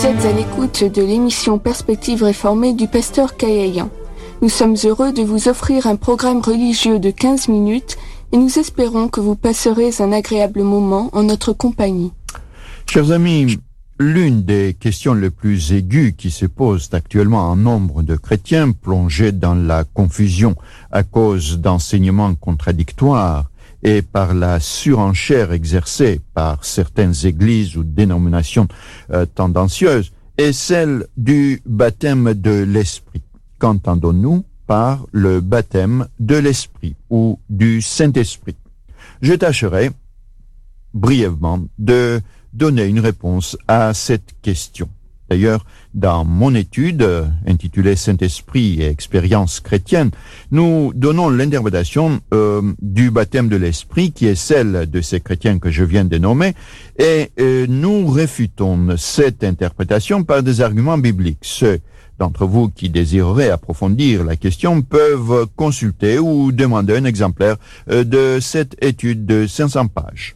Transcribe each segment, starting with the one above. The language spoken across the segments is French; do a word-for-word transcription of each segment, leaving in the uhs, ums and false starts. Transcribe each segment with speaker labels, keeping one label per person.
Speaker 1: êtes à l'écoute de l'émission Perspective réformée du pasteur Kayayan. Nous sommes heureux de vous offrir un programme religieux de quinze minutes et nous espérons que vous passerez un agréable moment en notre compagnie.
Speaker 2: Chers amis, l'une des questions les plus aiguës qui se posent actuellement à un nombre de chrétiens plongés dans la confusion à cause d'enseignements contradictoires et par la surenchère exercée par certaines églises ou dénominations euh, tendancieuses est celle du baptême de l'Esprit. Qu'entendons-nous par le baptême de l'Esprit ou du Saint-Esprit? Je tâcherai brièvement de donner une réponse à cette question. D'ailleurs, dans mon étude intitulée Saint-Esprit et expérience chrétienne, nous donnons l'interprétation euh, du baptême de l'Esprit qui est celle de ces chrétiens que je viens de nommer et euh, nous réfutons cette interprétation par des arguments bibliques. Ceux d'entre vous qui désireraient approfondir la question peuvent consulter ou demander un exemplaire euh, de cette étude de cinq cents pages.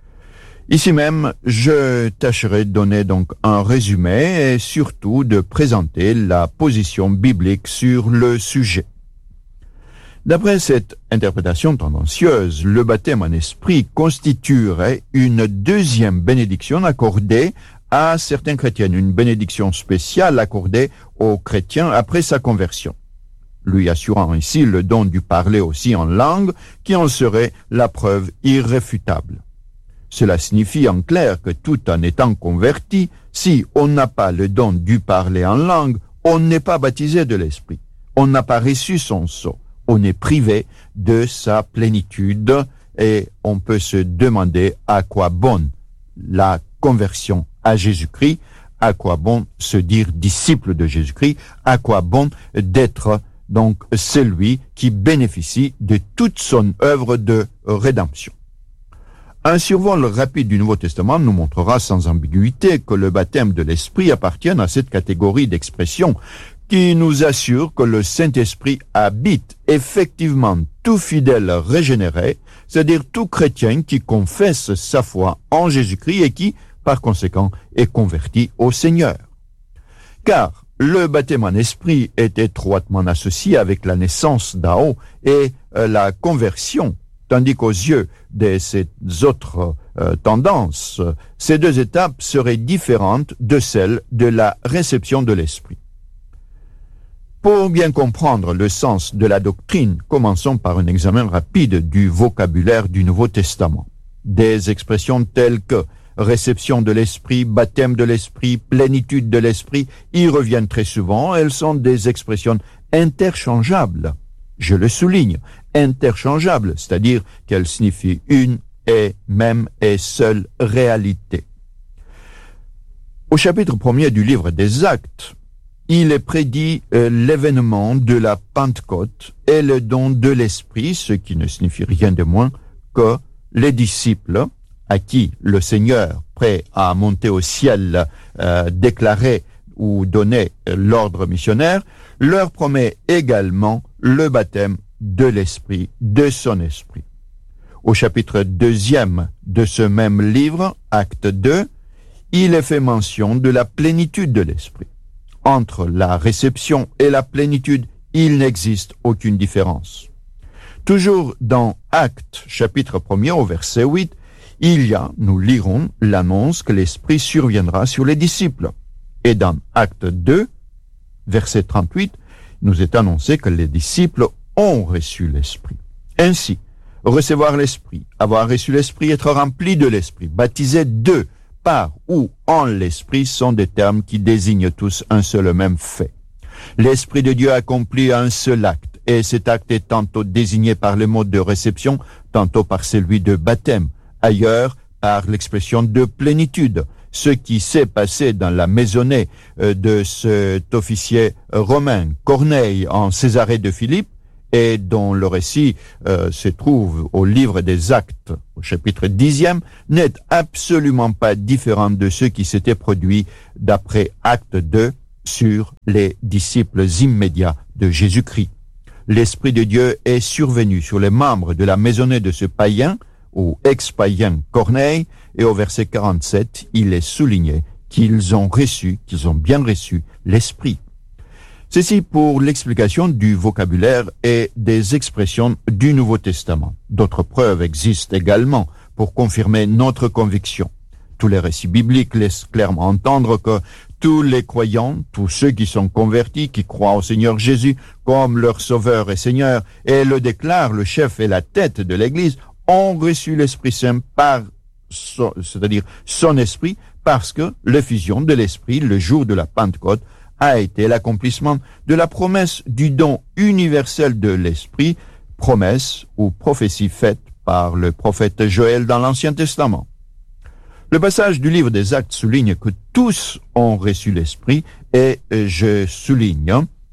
Speaker 2: Ici même, je tâcherai de donner donc un résumé et surtout de présenter la position biblique sur le sujet. D'après cette interprétation tendancieuse, le baptême en esprit constituerait une deuxième bénédiction accordée à certains chrétiens, une bénédiction spéciale accordée aux chrétiens après sa conversion, lui assurant ainsi le don du parler aussi en langue, qui en serait la preuve irréfutable. Cela signifie en clair que tout en étant converti, si on n'a pas le don du parler en langue, on n'est pas baptisé de l'Esprit. On n'a pas reçu son sceau. On est privé de sa plénitude et on peut se demander à quoi bon la conversion à Jésus-Christ, à quoi bon se dire disciple de Jésus-Christ, à quoi bon d'être donc celui qui bénéficie de toute son œuvre de rédemption. Un survol rapide du Nouveau Testament nous montrera sans ambiguïté que le baptême de l'Esprit appartient à cette catégorie d'expressions qui nous assure que le Saint-Esprit habite effectivement tout fidèle régénéré, c'est-à-dire tout chrétien qui confesse sa foi en Jésus-Christ et qui, par conséquent, est converti au Seigneur. Car le baptême en esprit est étroitement associé avec la naissance d'en haut et euh, la conversion, tandis qu'aux yeux de ces autres euh, tendances, ces deux étapes seraient différentes de celles de la réception de l'Esprit. Pour bien comprendre le sens de la doctrine, commençons par un examen rapide du vocabulaire du Nouveau Testament. Des expressions telles que réception de l'Esprit, baptême de l'Esprit, plénitude de l'Esprit y reviennent très souvent. Elles sont des expressions interchangeables. Je le souligne, interchangeables, c'est-à-dire qu'elles signifient une et même et seule réalité. Au chapitre premier du livre des Actes, il est prédit euh, l'événement de la Pentecôte et le don de l'Esprit, ce qui ne signifie rien de moins que les disciples, à qui le Seigneur, prêt à monter au ciel, euh, déclarait ou donnait euh, l'ordre missionnaire, leur promet également le baptême de l'Esprit, de son Esprit. Au chapitre deuxième de ce même livre, acte deux, il est fait mention de la plénitude de l'Esprit. Entre la réception et la plénitude, il n'existe aucune différence. Toujours dans Actes, chapitre premier, au verset huit, il y a, nous lirons, l'annonce que l'Esprit surviendra sur les disciples. Et dans Acte deux, verset trente-huit, nous est annoncé que les disciples ont reçu l'Esprit. Ainsi, recevoir l'Esprit, avoir reçu l'Esprit, être rempli de l'Esprit, baptisé de, par ou en l'Esprit sont des termes qui désignent tous un seul et même fait. L'Esprit de Dieu accomplit un seul acte, et cet acte est tantôt désigné par le mot de réception, tantôt par celui de baptême, ailleurs par l'expression de plénitude. Ce qui s'est passé dans la maisonnée de cet officier romain, Corneille, en Césarée de Philippe, et dont le récit euh, se trouve au livre des Actes, au chapitre dixième, n'est absolument pas différent de ce qui s'était produit d'après Acte deux sur les disciples immédiats de Jésus-Christ. L'Esprit de Dieu est survenu sur les membres de la maisonnée de ce païen, ou ex-païen Corneille, et au verset quarante-sept, il est souligné qu'ils ont reçu, qu'ils ont bien reçu l'Esprit. Ceci pour l'explication du vocabulaire et des expressions du Nouveau Testament. D'autres preuves existent également pour confirmer notre conviction. Tous les récits bibliques laissent clairement entendre que tous les croyants, tous ceux qui sont convertis, qui croient au Seigneur Jésus comme leur Sauveur et Seigneur, et le déclarent le chef et la tête de l'Église, ont reçu l'Esprit Saint par, son, c'est-à-dire son Esprit, parce que l'effusion de l'Esprit, le jour de la Pentecôte, a été l'accomplissement de la promesse du don universel de l'Esprit, promesse ou prophétie faite par le prophète Joël dans l'Ancien Testament. Le passage du livre des Actes souligne que tous ont reçu l'Esprit et je souligne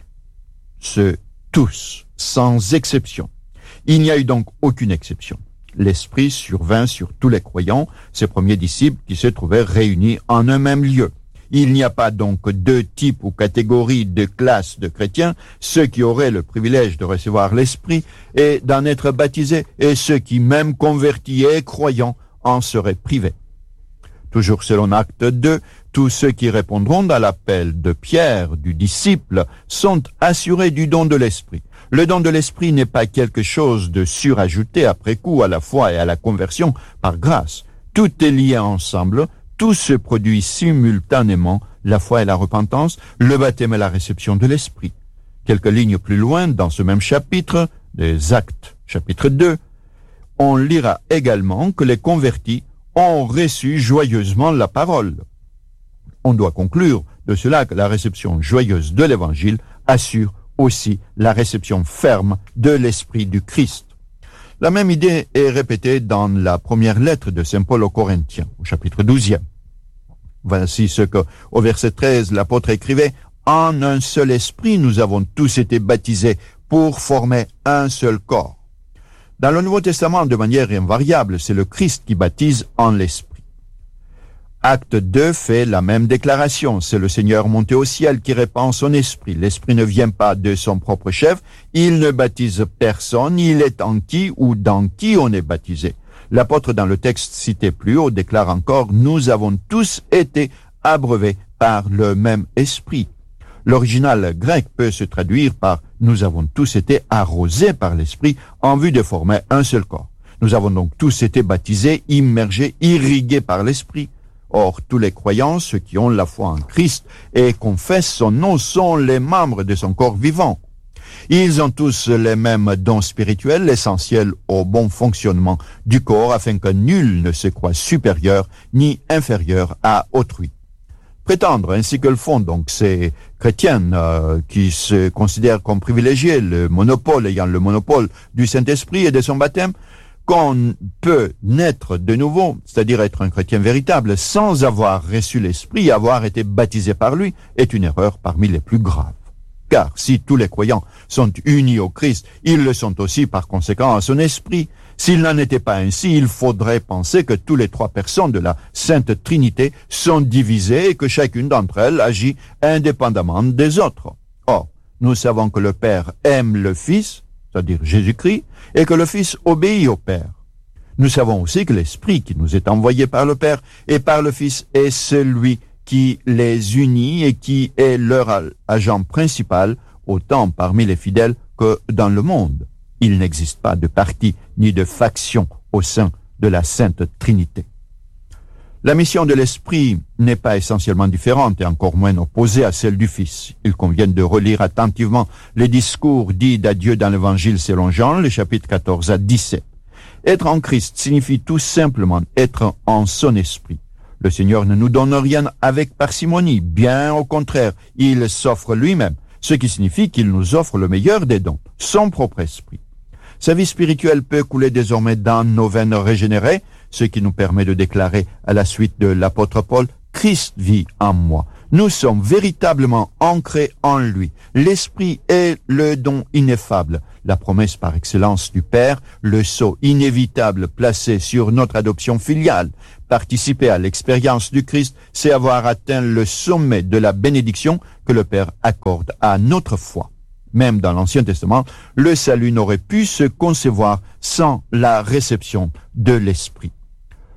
Speaker 2: ce tous, sans exception. Il n'y a eu donc aucune exception. L'Esprit survint sur tous les croyants, ces premiers disciples qui se trouvaient réunis en un même lieu. Il n'y a pas donc deux types ou catégories de classes de chrétiens, ceux qui auraient le privilège de recevoir l'Esprit et d'en être baptisés, et ceux qui, même convertis et croyants, en seraient privés. Toujours selon Acte deux, tous ceux qui répondront à l'appel de Pierre, du disciple, sont assurés du don de l'Esprit. Le don de l'Esprit n'est pas quelque chose de surajouté après coup à la foi et à la conversion par grâce. Tout est lié ensemble. Tout se produit simultanément, la foi et la repentance, le baptême et la réception de l'Esprit. Quelques lignes plus loin, dans ce même chapitre, des Actes, chapitre deux, on lira également que les convertis ont reçu joyeusement la parole. On doit conclure de cela que la réception joyeuse de l'Évangile assure aussi la réception ferme de l'Esprit du Christ. La même idée est répétée dans la première lettre de Saint Paul aux Corinthiens, au chapitre douzième. Voici ce que, au verset treize, l'apôtre écrivait « En un seul esprit, nous avons tous été baptisés pour former un seul corps. » Dans le Nouveau Testament, de manière invariable, c'est le Christ qui baptise en l'Esprit. Acte deux fait la même déclaration. C'est le Seigneur monté au ciel qui répand son esprit. L'esprit ne vient pas de son propre chef. Il ne baptise personne. Il est en qui ou dans qui on est baptisé. L'apôtre, dans le texte cité plus haut, déclare encore « Nous avons tous été abreuvés par le même esprit ». L'original grec peut se traduire par « Nous avons tous été arrosés par l'esprit en vue de former un seul corps ». Nous avons donc tous été baptisés, immergés, irrigués par l'esprit. Or, tous les croyants, ceux qui ont la foi en Christ et confessent son nom, sont les membres de son corps vivant. Ils ont tous les mêmes dons spirituels, essentiels au bon fonctionnement du corps, afin que nul ne se croie supérieur ni inférieur à autrui. Prétendre, ainsi que le font donc ces chrétiens euh, qui se considèrent comme privilégiés, le monopole ayant le monopole du Saint-Esprit et de son baptême, qu'on peut naître de nouveau, c'est-à-dire être un chrétien véritable, sans avoir reçu l'Esprit et avoir été baptisé par lui, est une erreur parmi les plus graves. Car si tous les croyants sont unis au Christ, ils le sont aussi par conséquent à son Esprit. S'il n'en était pas ainsi, il faudrait penser que tous les trois personnes de la Sainte Trinité sont divisées et que chacune d'entre elles agit indépendamment des autres. Or, nous savons que le Père aime le Fils, c'est-à-dire Jésus-Christ, et que le Fils obéit au Père. Nous savons aussi que l'Esprit qui nous est envoyé par le Père et par le Fils est celui qui les unit et qui est leur agent principal, autant parmi les fidèles que dans le monde. Il n'existe pas de parti ni de faction au sein de la Sainte Trinité. La mission de l'Esprit n'est pas essentiellement différente et encore moins opposée à celle du Fils. Il convient de relire attentivement les discours dits d'adieu dans l'Évangile selon Jean, les chapitres quatorze à dix-sept. Être en Christ signifie tout simplement être en son esprit. Le Seigneur ne nous donne rien avec parcimonie, bien au contraire, il s'offre lui-même, ce qui signifie qu'il nous offre le meilleur des dons, son propre esprit. Sa vie spirituelle peut couler désormais dans nos veines régénérées, ce qui nous permet de déclarer à la suite de l'apôtre Paul, « Christ vit en moi ». Nous sommes véritablement ancrés en lui. L'Esprit est le don ineffable, la promesse par excellence du Père, le sceau inévitable placé sur notre adoption filiale. Participer à l'expérience du Christ, c'est avoir atteint le sommet de la bénédiction que le Père accorde à notre foi. Même dans l'Ancien Testament, le salut n'aurait pu se concevoir sans la réception de l'Esprit.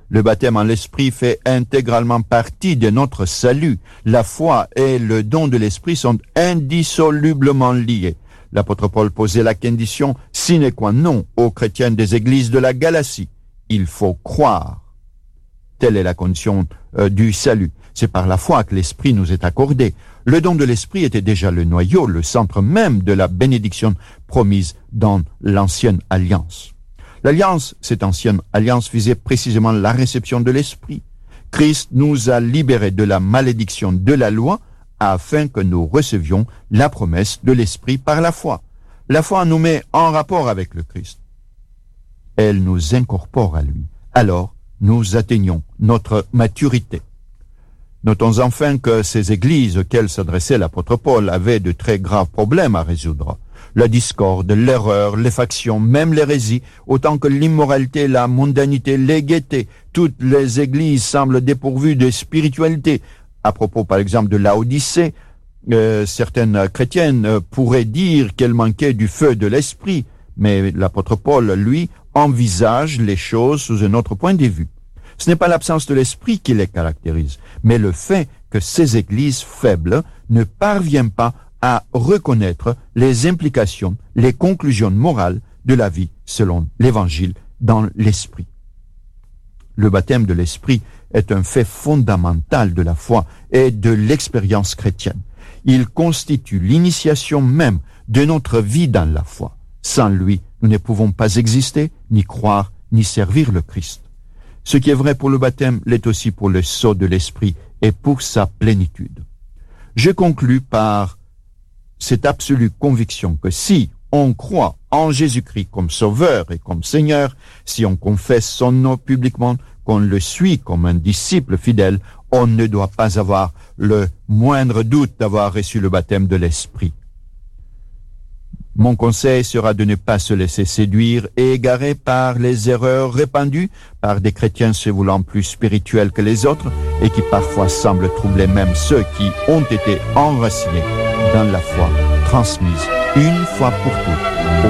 Speaker 2: Le baptême en l'Esprit fait intégralement partie de notre salut. La foi et le don de l'Esprit sont indissolublement liés. L'apôtre Paul posait la condition sine qua non aux chrétiens des églises de la Galatie. Il faut croire. Telle est la condition euh, du salut. C'est par la foi que l'Esprit nous est accordé. Le don de l'Esprit était déjà le noyau, le centre même de la bénédiction promise dans l'Ancienne Alliance. L'Alliance, cette ancienne alliance, visait précisément la réception de l'Esprit. Christ nous a libérés de la malédiction de la loi afin que nous recevions la promesse de l'Esprit par la foi. La foi nous met en rapport avec le Christ. Elle nous incorpore à lui. Alors, nous atteignons notre maturité. Notons enfin que ces églises auxquelles s'adressait l'apôtre Paul avaient de très graves problèmes à résoudre. La discorde, l'erreur, les factions, même l'hérésie, autant que l'immoralité, la mondanité, les gaietés. Toutes les églises semblent dépourvues de spiritualité. À propos, par exemple, de Laodicée, euh, certaines chrétiennes euh, pourraient dire qu'elles manquaient du feu de l'esprit, mais l'apôtre Paul, lui, envisage les choses sous un autre point de vue. Ce n'est pas l'absence de l'esprit qui les caractérise, mais le fait que ces églises faibles ne parviennent pas à reconnaître les implications, les conclusions morales de la vie selon l'Évangile dans l'esprit. Le baptême de l'esprit est un fait fondamental de la foi et de l'expérience chrétienne. Il constitue l'initiation même de notre vie dans la foi. Sans lui, nous ne pouvons pas exister, ni croire, ni servir le Christ. Ce qui est vrai pour le baptême l'est aussi pour le sceau de l'esprit et pour sa plénitude. Je conclus par cette absolue conviction que si on croit en Jésus-Christ comme Sauveur et comme Seigneur, si on confesse son nom publiquement, qu'on le suit comme un disciple fidèle, on ne doit pas avoir le moindre doute d'avoir reçu le baptême de l'Esprit. Mon conseil sera de ne pas se laisser séduire et égarer par les erreurs répandues par des chrétiens se voulant plus spirituels que les autres et qui parfois semblent troubler même ceux qui ont été enracinés dans la foi transmise une fois pour toutes